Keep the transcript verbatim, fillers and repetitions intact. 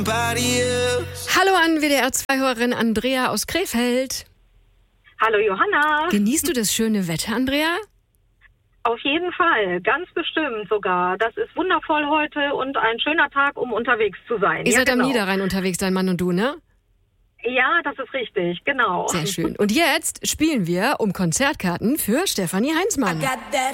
Hallo an W D R zwei Hörerin Andrea aus Krefeld. Hallo Johanna. Genießt du das schöne Wetter, Andrea? Auf jeden Fall, ganz bestimmt sogar. Das ist wundervoll heute und ein schöner Tag, um unterwegs zu sein. Ihr ja, seid genau. am Niederrhein unterwegs, dein Mann und du, ne? Ja, das ist richtig, genau. Sehr schön. Und jetzt spielen wir um Konzertkarten für Stefanie Heinzmann.